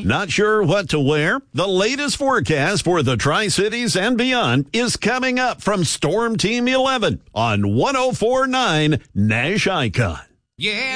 Not sure what to wear? The latest forecast for the Tri-Cities and beyond is coming up from Storm Team 11 on 104.9 Nash Icon. Yeah.